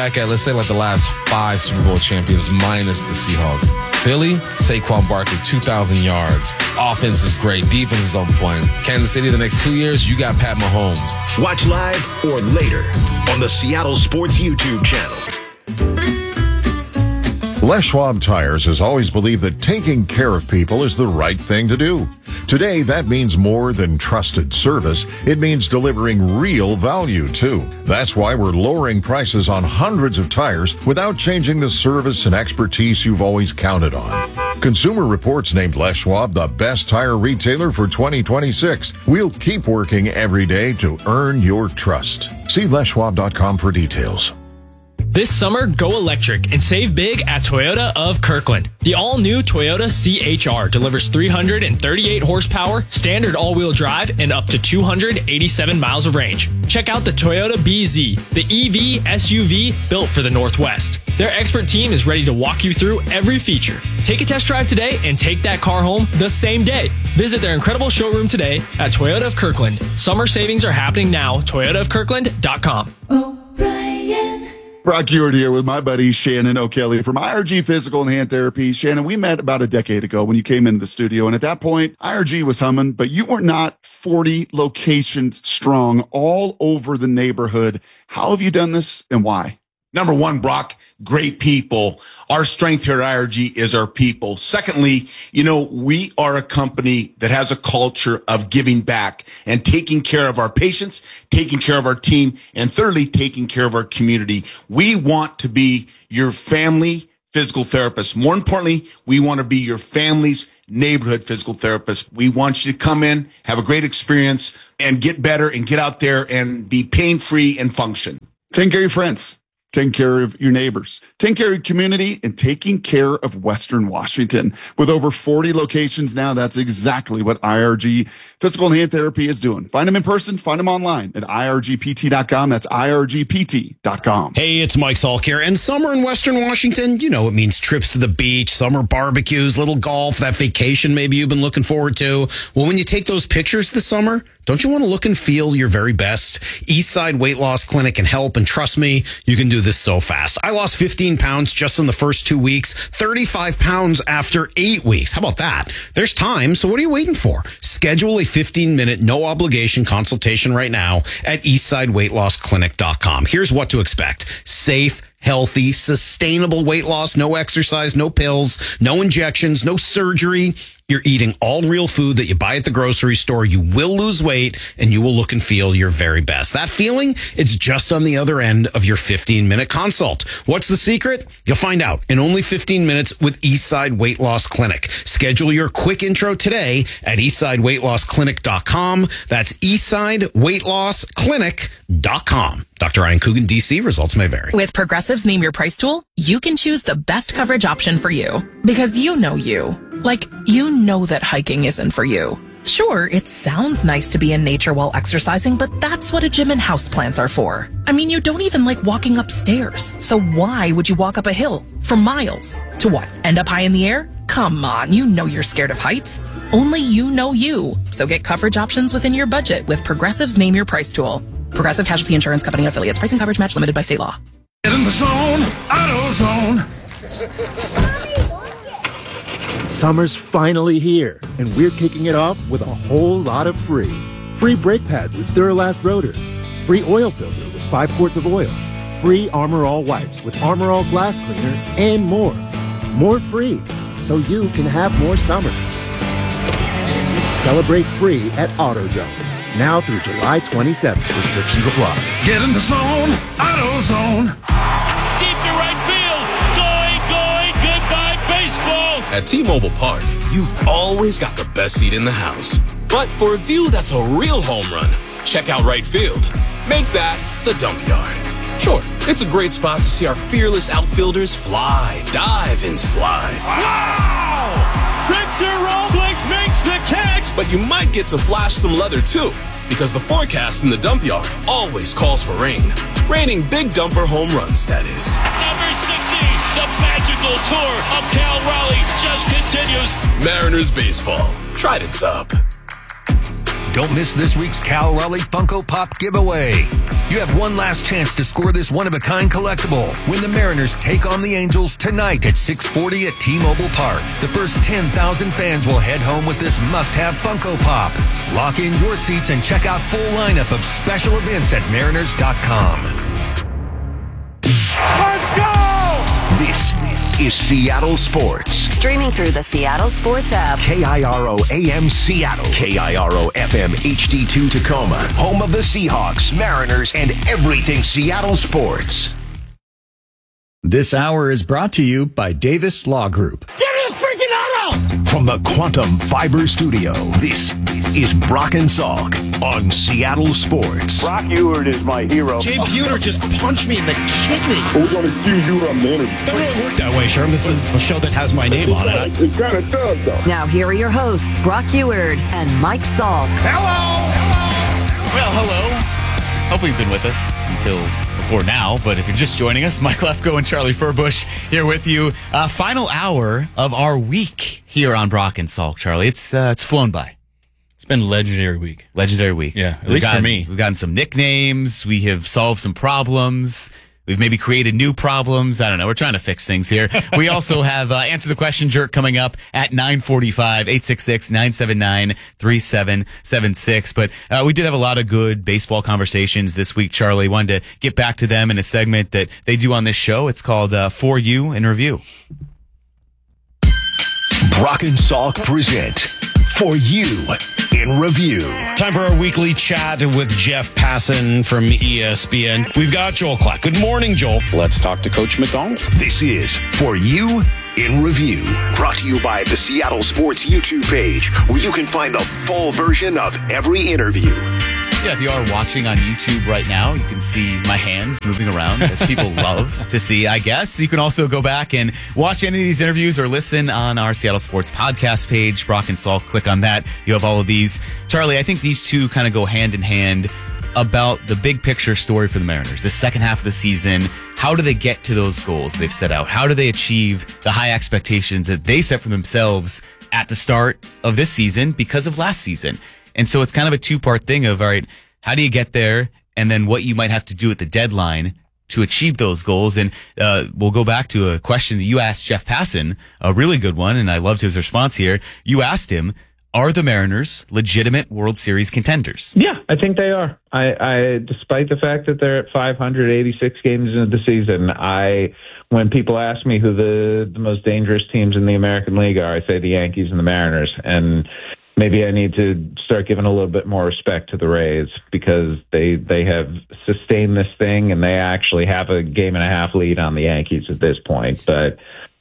back at, let's say, like the last 5 Super Bowl champions minus the Seahawks. Philly, Saquon Barkley, 2,000 yards. Offense is great. Defense is on point. Kansas City, the next 2 years, you got Pat Mahomes. Watch live or later on the Seattle Sports YouTube channel. Les Schwab Tires has always believed that taking care of people is the right thing to do. Today, that means more than trusted service. It means delivering real value, too. That's why we're lowering prices on hundreds of tires without changing the service and expertise you've always counted on. Consumer Reports named Les Schwab the best tire retailer for 2026. We'll keep working every day to earn your trust. See leschwab.com for details. This summer, go electric and save big at Toyota of Kirkland. The all-new Toyota CHR delivers 338 horsepower, standard all-wheel drive, and up to 287 miles of range. Check out the Toyota BZ, the EV SUV built for the Northwest. Their expert team is ready to walk you through every feature. Take a test drive today and take that car home the same day. Visit their incredible showroom today at Toyota of Kirkland. Summer savings are happening now. ToyotaofKirkland.com. Brock Ewart here with my buddy Shannon O'Kelly from IRG Physical and Hand Therapy. Shannon, we met about a decade ago when you came into the studio, and at that point, IRG was humming, but you were not 40 locations strong all over the neighborhood. How have you done this and why? Number one, Brock, great people. Our strength here at IRG is our people. Secondly, we are a company that has a culture of giving back and taking care of our patients, taking care of our team, and thirdly, taking care of our community. We want to be your family physical therapist. More importantly, we want to be your family's neighborhood physical therapist. We want you to come in, have a great experience, and get better and get out there and be pain-free and function. Take care of your friends. Taking care of your neighbors, taking care of your community, and taking care of Western Washington. With over 40 locations now, that's exactly what IRG Physical and Hand Therapy is doing. Find them in person, find them online at irgpt.com. That's irgpt.com. Hey, it's Mike Salk here. And summer in Western Washington, it means trips to the beach, summer barbecues, little golf, that vacation maybe you've been looking forward to. Well, when you take those pictures this summer, don't you want to look and feel your very best? Eastside Weight Loss Clinic can help, and trust me, you can do this so fast. I lost 15 pounds just in the first 2 weeks, 35 pounds after 8 weeks. How about that? There's time, so what are you waiting for? Schedule a 15-minute, no-obligation consultation right now at eastsideweightlossklinic.com. Here's what to expect. Safe, healthy, sustainable weight loss, no exercise, no pills, no injections, no surgery. You're eating all real food that you buy at the grocery store. You will lose weight and you will look and feel your very best. That feeling, it's just on the other end of your 15-minute consult. What's the secret? You'll find out in only 15 minutes with Eastside Weight Loss Clinic. Schedule your quick intro today at eastsideweightlossklinic.com. That's eastsideweightlossklinic.com. Dr. Ryan Coogan, D.C. Results may vary. With Progressive's Name Your Price tool, you can choose the best coverage option for you. Because you know you. Like, you know that hiking isn't for you. Sure, it sounds nice to be in nature while exercising, but that's what a gym and houseplants are for. I mean, you don't even like walking upstairs. So why would you walk up a hill for miles? To what? End up high in the air? Come on, you know you're scared of heights. Only you know you. So get coverage options within your budget with Progressive's Name Your Price tool. Progressive Casualty Insurance Company and affiliates. Pricing coverage match limited by state law. Get in the zone, AutoZone. Summer's finally here, and we're kicking it off with a whole lot of free. Free brake pads with Duralast rotors. Free oil filter with 5 quarts of oil. Free Armor All wipes with Armor All glass cleaner, and more. More free, so you can have more summer. Celebrate free at AutoZone. Now through July 27th. Restrictions apply. Get in the zone, AutoZone. Deep to right field. Going, goodbye baseball. At T-Mobile Park, you've always got the best seat in the house. But for a view that's a real home run, check out right field. Make that the dump yard. Sure, it's a great spot to see our fearless outfielders fly, dive, and slide. Wow! Victor Robles makes the catch! But you might get to flash some leather too, because the forecast in the dump yard always calls for rain. Raining big dumper home runs, that is. Number 60, the magical tour of Cal Raleigh just continues. Mariners baseball. Trident's up. Don't miss this week's Cal Raleigh Funko Pop giveaway. You have one last chance to score this one-of-a-kind collectible when the Mariners take on the Angels tonight at 6:40 at T-Mobile Park. The first 10,000 fans will head home with this must-have Funko Pop. Lock in your seats and check out full lineup of special events at mariners.com. Let's go! This is Seattle Sports. Streaming through the Seattle Sports app. KIRO AM Seattle. KIRO FM HD2 Tacoma. Home of the Seahawks, Mariners, and everything Seattle sports. This hour is brought to you by Davis Law Group. Give me a freaking auto! From the Quantum Fiber Studio, this is Brock and Salk on Seattle Sports. Brock Ewert is my hero. Jay Buhner just punched me in the kidney. We're going to accuse you of manner. Doesn't really work that way, Sherm. This is a show that has my name on it. It kind of does, though. Now here are your hosts, Brock Ewert and Mike Salk. Hello! Well, hello. Hopefully you've been with us until before now, but if you're just joining us, Mike Lefko and Charlie Furbush here with you. Final hour of our week here on Brock and Salk, Charlie. It's flown by. It's been a legendary week. Legendary week. Yeah, at least for me. We've gotten some nicknames. We have solved some problems. We've maybe created new problems. I don't know. We're trying to fix things here. We also have Answer the Question Jerk coming up at 9:45, 866-979-3776. But we did have a lot of good baseball conversations this week, Charlie. Wanted to get back to them in a segment that they do on this show. It's called For You in Review. Brock and Salk present For You in Review. Time for our weekly chat with Jeff Passan from ESPN. We've got Joel Klatt. Good morning, Joel. Let's talk to Coach McDonald. This is For You in Review. Brought to you by the Seattle Sports YouTube page, where you can find the full version of every interview. Yeah, if you are watching on YouTube right now, you can see my hands moving around, as people love to see, I guess. You can also go back and watch any of these interviews or listen on our Seattle Sports podcast page, Brock and Salk. Click on that. You have all of these. Charlie, I think these two kind of go hand in hand about the big picture story for the Mariners. The second half of the season, how do they get to those goals they've set out? How do they achieve the high expectations that they set for themselves at the start of this season because of last season? And so it's kind of a two-part thing of, all right, how do you get there? And then what you might have to do at the deadline to achieve those goals. And we'll go back to a question that you asked Jeff Passan, a really good one, and I loved his response here. You asked him, are the Mariners legitimate World Series contenders? Yeah, I think they are. I despite the fact that they're at 586 games into the season, when people ask me who the most dangerous teams in the American League are, I say the Yankees and the Mariners. And maybe I need to start giving a little bit more respect to the Rays because they have sustained this thing and they actually have a game and a half lead on the Yankees at this point. But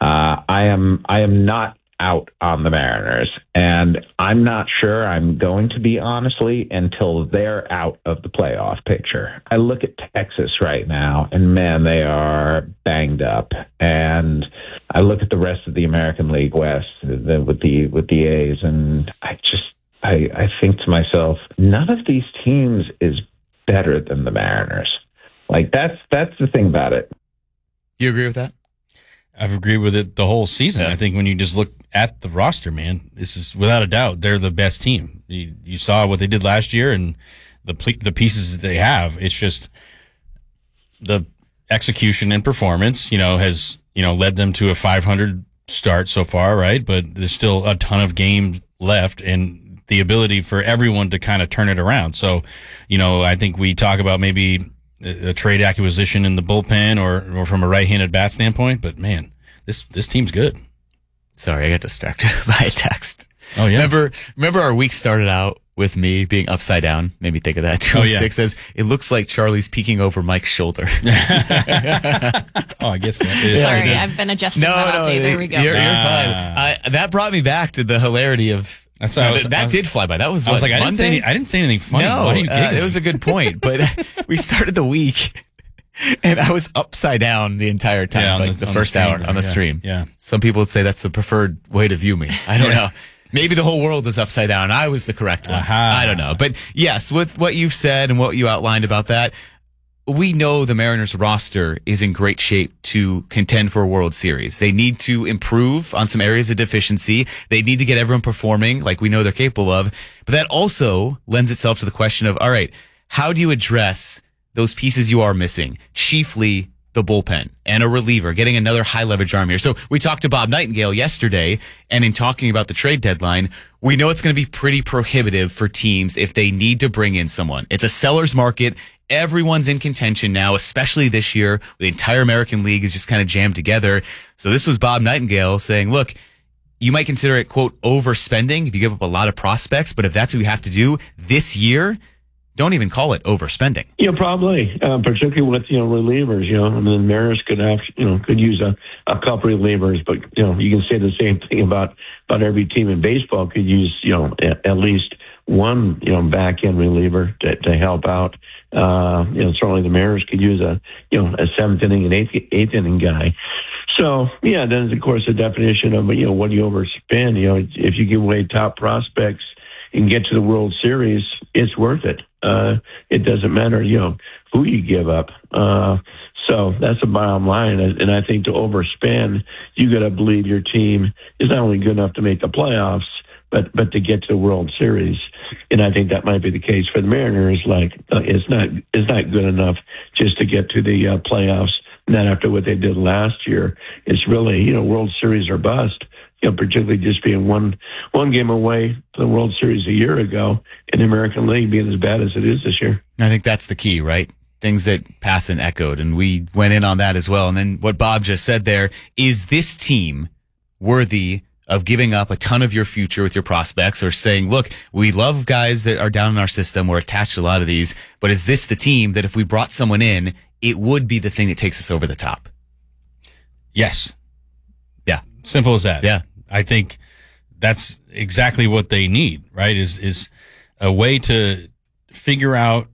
I am not out on the Mariners, and I'm not sure I'm going to be, honestly, until they're out of the playoff picture. I look at Texas right now, and man, they are banged up. And I look at the rest of the American League West with the A's, and I think to myself, none of these teams is better than the Mariners. Like that's the thing about it. You agree with that? I've agreed with it the whole season. Yeah. I think when you just look at the roster, man, this is without a doubt they're the best team. You saw what they did last year and the pieces that they have. It's just the execution and performance, has led them to a 500 start so far, right? But there's still a ton of games left and the ability for everyone to kind of turn it around. So, I think we talk about maybe a trade acquisition in the bullpen or from a right-handed bat standpoint, but man, this team's good. Sorry, I got distracted by a text. Oh yeah. Remember our week started out with me being upside down. Made me think of that. 206 says it looks like Charlie's peeking over Mike's shoulder. Oh, I guess that is. Sorry, I've been adjusting that update. There we go. You're fine. That brought me back to the hilarity of. That did fly by. That was. I was like, Monday? I didn't say anything funny. No, Why are you giggling? It was a good point. But we started the week, and I was upside down the entire time, the first hour on the stream. Yeah. Some people would say that's the preferred way to view me. I don't know. Maybe the whole world was upside down. I was the correct one. I don't know. But yes, with what you've said and what you outlined about that, we know the Mariners roster is in great shape to contend for a World Series. They need to improve on some areas of deficiency. They need to get everyone performing like we know they're capable of. But that also lends itself to the question of, all right, how do you address those pieces you are missing? Chiefly the bullpen and a reliever, getting another high leverage arm here. So we talked to Bob Nightingale yesterday, and in talking about the trade deadline, we know it's going to be pretty prohibitive for teams if they need to bring in someone. It's a seller's market. Everyone's in contention now, especially this year. The entire American League is just kind of jammed together. So this was Bob Nightingale saying, look, you might consider it, quote, overspending if you give up a lot of prospects, but if that's what you have to do this year, don't even call it overspending. Yeah, probably, particularly with, relievers, I mean, the Mariners could have, could use a couple relievers, but, you can say the same thing about every team in baseball could use, at least one, back end reliever to help out. Certainly the Mariners could use a seventh inning and eighth inning guy. So, yeah, then of course the definition of, what do you overspend? If you give away top prospects and get to the World Series, it's worth it. It doesn't matter, who you give up. So that's the bottom line. And I think to overspend, you got to believe your team is not only good enough to make the playoffs, but to get to the World Series. And I think that might be the case for the Mariners. It's not good enough just to get to the playoffs. Not after what they did last year. It's really, World Series or bust. Particularly just being one game away from the World Series a year ago, and the American League being as bad as it is this year. I think that's the key, right? Things that Passan echoed, and we went in on that as well. And then what Bob just said there, is this team worthy of giving up a ton of your future with your prospects, or saying, look, we love guys that are down in our system, we're attached to a lot of these, but is this the team that if we brought someone in, it would be the thing that takes us over the top? Yes. Yeah. Simple as that. Yeah. I think that's exactly what they need, right? Is a way to figure out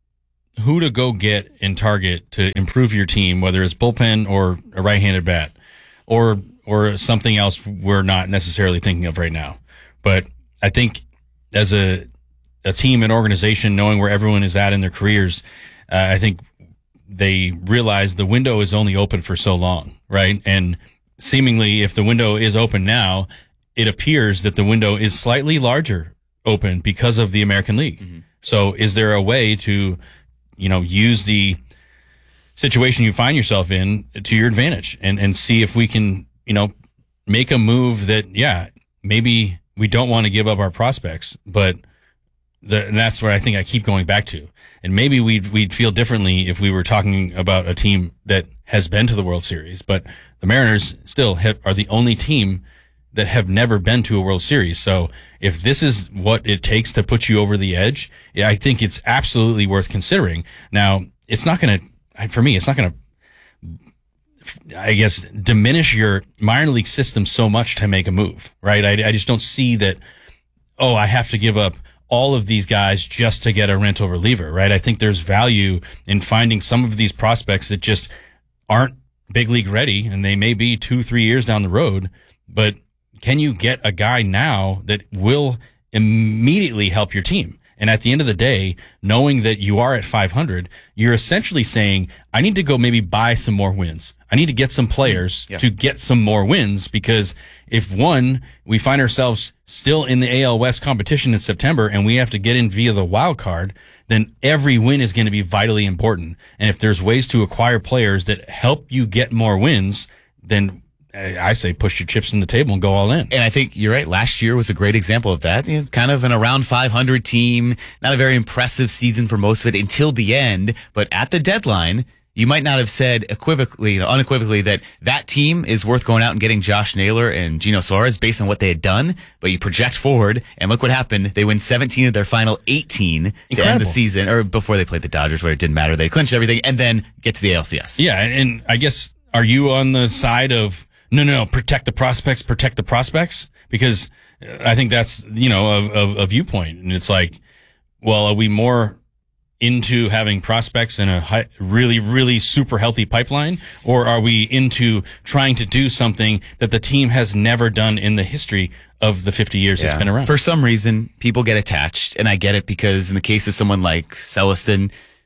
who to go get and target to improve your team, whether it's bullpen or a right-handed bat or something else we're not necessarily thinking of right now. But I think as a team and organization, knowing where everyone is at in their careers, I think they realize the window is only open for so long, right? And seemingly, if the window is open now, it appears that the window is slightly larger open because of the American League. Mm-hmm. So is there a way to, use the situation you find yourself in to your advantage and see if we can, make a move that, maybe we don't want to give up our prospects, but and that's where I think I keep going back to. And maybe we'd feel differently if we were talking about a team that has been to the World Series, but the Mariners still are the only team that have never been to a World Series. So if this is what it takes to put you over the edge, I think it's absolutely worth considering. Now, it's not going to, for me, it's not going to, I guess, diminish your minor league system so much to make a move, right? I just don't see that, I have to give up all of these guys just to get a rental reliever, right? I think there's value in finding some of these prospects that just aren't big league ready, and they may be 2-3 years down the road, but can you get a guy now that will immediately help your team? And at the end of the day, knowing that you are at 500, you're essentially saying, I need to go maybe buy some more wins. I need to get some players to get some more wins, because if we find ourselves still in the AL West competition in September and we have to get in via the wild card, then every win is going to be vitally important. And if there's ways to acquire players that help you get more wins, then I say push your chips in the table and go all in. And I think you're right. Last year was a great example of that. Kind of an around 500 team, not a very impressive season for most of it until the end. But at the deadline, you might not have said unequivocally that team is worth going out and getting Josh Naylor and Gino Suarez based on what they had done. But you project forward, and look what happened. They win 17 of their final 18 to end the season, or before they played the Dodgers, where it didn't matter. They clinched everything and then get to the ALCS. Yeah, and I guess, are you on the side of, no, protect the prospects? Because I think that's, a viewpoint. And it's like, well, are we more into having prospects in a really, really super healthy pipeline? Or are we into trying to do something that the team has never done in the history of the 50 years it's been around? For some reason, people get attached, and I get it, because in the case of someone like Celestin,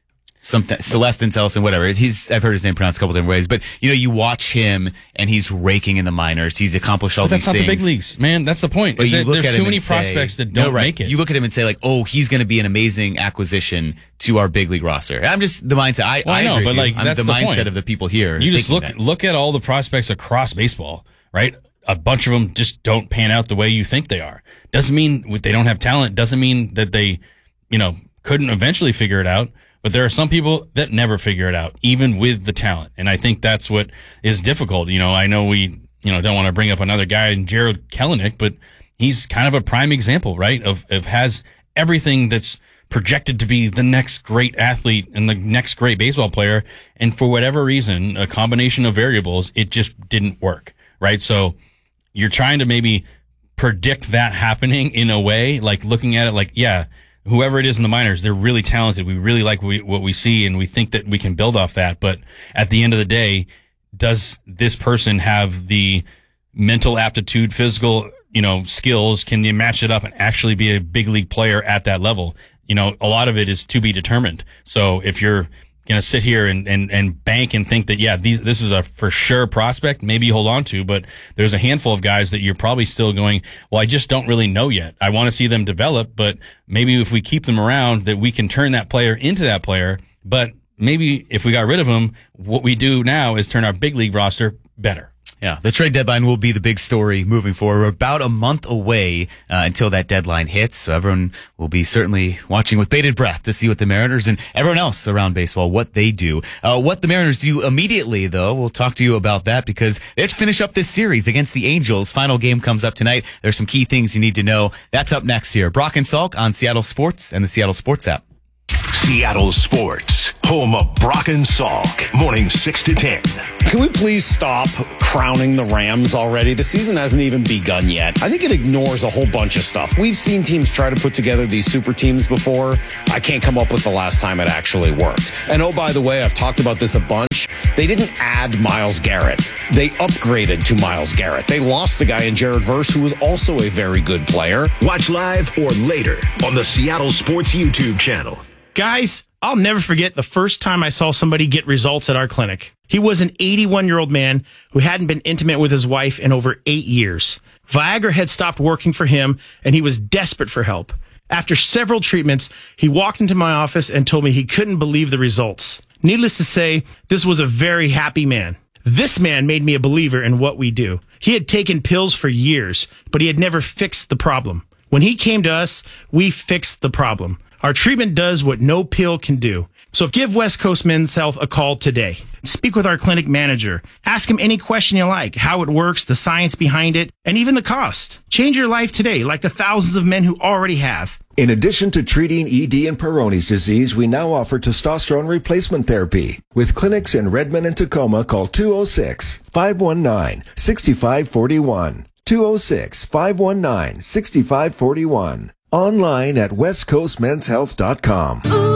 Celestin Ellison, whatever. I've heard his name pronounced a couple different ways, but you watch him and he's raking in the minors. He's accomplished all these things. That's not the big leagues, man. That's the point. But there's too many prospects that don't make it. You look at him and say, like, oh, he's going to be an amazing acquisition to our big league roster. I'm just the mindset. I know, but like that's the mindset of the people here. You just look at all the prospects across baseball, right? A bunch of them just don't pan out the way you think they are. Doesn't mean they don't have talent. Doesn't mean that they, couldn't eventually figure it out. But there are some people that never figure it out, even with the talent. And I think that's what is difficult. I know we, don't want to bring up another guy, Jared Kelenic, but he's kind of a prime example, right? Of has everything that's projected to be the next great athlete and the next great baseball player. And for whatever reason, a combination of variables, it just didn't work, right? So you're trying to maybe predict that happening in a way, like looking at it like, yeah, whoever it is in the minors, they're really talented. We really like what we see, and we think that we can build off that. But at the end of the day, does this person have the mental aptitude, physical, skills? Can you match it up and actually be a big league player at that level? A lot of it is to be determined. So if you're going to sit here and bank and think that, yeah, this is a for sure prospect, maybe you hold on to, but there's a handful of guys that you're probably still going, well, I just don't really know yet. I want to see them develop, but maybe if we keep them around, that we can turn that player into that player. But maybe if we got rid of them, what we do now is turn our big league roster better. Yeah, the trade deadline will be the big story moving forward. We're about a month away until that deadline hits, so everyone will be certainly watching with bated breath to see what the Mariners and everyone else around baseball, what they do. What the Mariners do immediately, though, we'll talk to you about that because they have to finish up this series against the Angels. Final game comes up tonight. There's some key things you need to know. That's up next here. Brock and Salk on Seattle Sports and the Seattle Sports app. Seattle Sports, home of Brock and Salk, morning 6 to 10. Can we please stop crowning the Rams already? The season hasn't even begun yet. I think it ignores a whole bunch of stuff. We've seen teams try to put together these super teams before. I can't come up with the last time it actually worked. And oh, by the way, I've talked about this a bunch. They didn't add Myles Garrett. They upgraded to Myles Garrett. They lost a guy in Jared Verse who was also a very good player. Watch live or later on the Seattle Sports YouTube channel. Guys, I'll never forget the first time I saw somebody get results at our clinic. He was an 81-year-old man who hadn't been intimate with his wife in over 8 years. Viagra had stopped working for him, and he was desperate for help. After several treatments, he walked into my office and told me he couldn't believe the results. Needless to say, this was a very happy man. This man made me a believer in what we do. He had taken pills for years, but he had never fixed the problem. When he came to us, we fixed the problem. Our treatment does what no pill can do. So give West Coast Men's Health a call today. Speak with our clinic manager. Ask him any question you like, how it works, the science behind it, and even the cost. Change your life today like the thousands of men who already have. In addition to treating ED and Peyronie's disease, we now offer testosterone replacement therapy. With clinics in Redmond and Tacoma, call 206-519-6541. 206-519-6541. Online at westcoastmenshealth.com.